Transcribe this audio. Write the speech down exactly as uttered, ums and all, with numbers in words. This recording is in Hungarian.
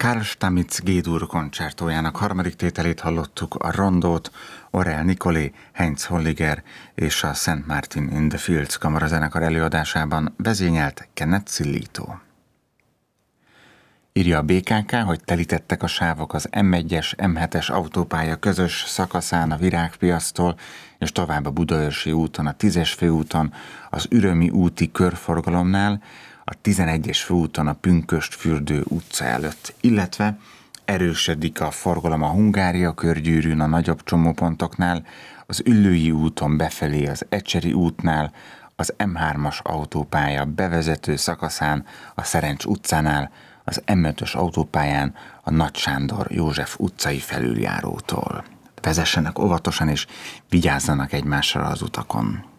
Carl Stamitz G-dur koncertójának harmadik tételét hallottuk, a rondót, Aurel Nicolé, Heinz Holliger és a Saint Martin in the Fields kamarazenekar előadásában vezényelt Kenneth Sillito. Írja a bé ká ká, hogy telítettek a sávok az em egyes em hetes autópálya közös szakaszán a Virágpiactól, és tovább a Budaörsi úton, a tízes főúton, az Ürömi úti körforgalomnál, a tizenegyes főúton a Pünkösdfürdő utca előtt, illetve erősödik a forgalom a Hungária körgyűrűn a nagyobb csomópontoknál, az Üllői úton befelé az Ecseri útnál, az em hármas autópálya bevezető szakaszán, a Szerencs utcánál, az em ötös autópályán a Nagy Sándor József utcai felüljárótól. Vezessenek óvatosan és vigyázzanak egymásra az utakon.